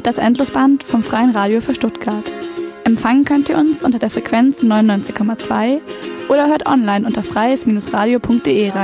das Endlosband vom Freien Radio für Stuttgart. Empfangen könnt ihr uns unter der Frequenz 99,2 oder hört online unter freies-radio.de rein.